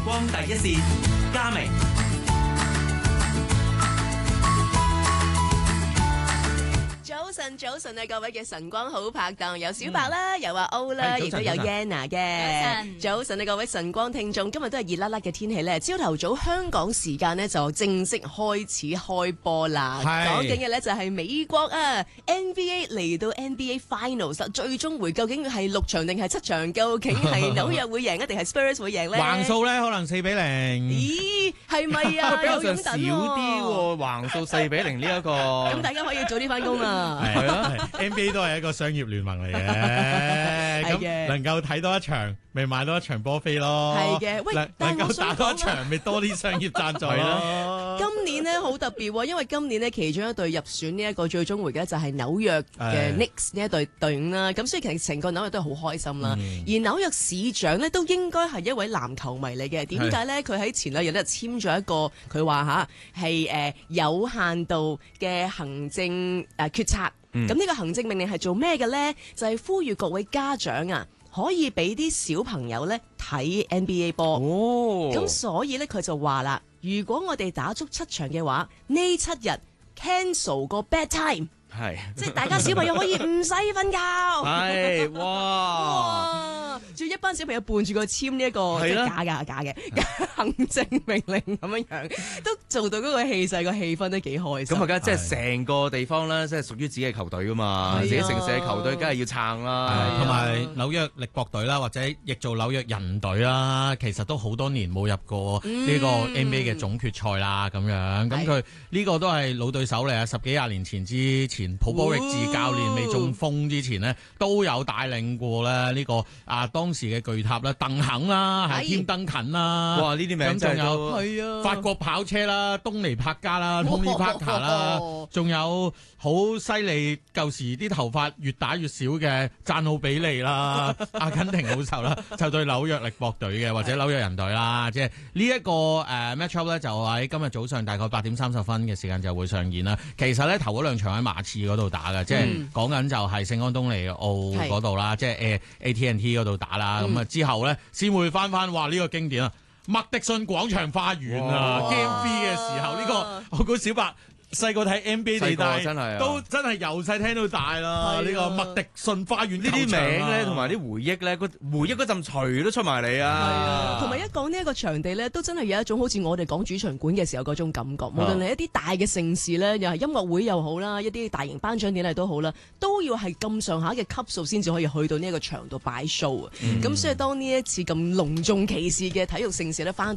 光第一線，嘉明。 早晨啊，各位嘅晨光好拍檔，有小白啦，有阿 O 啦，亦都有 Yana 嘅。早晨啊，各位晨光聽眾，今日都係熱辣辣嘅天氣咧。朝頭早香港時間呢，就正式開始開波啦。講緊嘅咧就係美國啊 NBA 嚟到 NBA Finals 最終回，究竟係6場定係7場？究竟係紐約會贏，定係 Spurs 會贏咧？ 橫數咧可能4-0。 咦，係咪啊？ 比較上少啲喎，橫數4-0呢一個。 咁大家可以早啲翻工啊！ 係啊 ，NBA 都係一個商業聯盟嚟嘅，咁能夠睇多一場，咪買多一場波飛咯。 係嘅，喂， 能夠打多一場，咪多啲商業贊助咯。 今年呢好特別喎，因為今年呢其中一隊入選呢一個最終回嘅就係紐約嘅 Knicks 呢一隊隊伍啦。咁所以其實成個紐約都係好開心啦。而紐約市長呢都應該係一位籃球迷嚟嘅。點解呢？佢喺前兩日咧簽咗一個，佢話係有限度嘅行政決策。咁呢個行政命令係做咩嘅呢？就係呼籲各位家長啊，可以俾啲小朋友咧睇 NBA 波。咁所以咧佢就話啦，如果我哋打足7場嘅話，呢7日 cancel 個 bedtime，即係大家小朋友可以唔使瞓覺。 係哇！ 仲要一班小朋友伴住個簽呢一個即係假嘅行政命令咁樣，都做到嗰個氣勢，個氣氛都幾開心。 咁啊，梗係即係成個地方啦，即係屬於自己嘅球隊噶嘛，自己城市嘅球隊，梗係要撐啦。 同埋紐約力搏隊啦，或者亦做紐約人隊啦，其實都好多年冇入過呢個 NBA 嘅總決賽啦，咁樣。咁佢呢個都係老對手嚟啊！10幾20年前普波域治教練未中風之前呢，都有帶領過咧呢個當時嘅巨塔啦，鄧肯啦，係添登肯啦， 哇！呢啲名真係有法國跑車啦，東尼柏加啦，Tony Parker 啦，仲有好犀利，舊時啲頭髮越打越少嘅贊奧比利啦，阿根廷好手啦，就對紐約力搏隊嘅或者紐約人隊啦，即係呢一個match up 咧，就喺今日早上大概8點30分嘅時間就會上演啦。其實咧頭嗰2場喺馬刺嗰度打嘅，即係講緊就係聖安東尼奧嗰度啦，即係AT&T 嗰度打啦。咁啊之後咧先會翻話呢個經典啊，麥迪遜廣場花園啊 Game 3嘅時候，呢個我估小白細個睇 NBA 地帶都真係由細聽到大啦。呢個麥迪遜花園呢啲名咧，同埋啲回憶咧，回憶嗰陣馀都出埋嚟啊！ 同埋一講呢一個場地咧，都真係有一種好似我哋講主場館嘅時候嗰種感覺。無論係一啲大嘅盛事咧，又係音樂會又好啦，一啲大型頒獎典禮都好啦，都要係咁上下嘅級數先至可以去到呢一個場度擺 show 啊！咁所以當呢一次咁隆重其事嘅體育盛事咧翻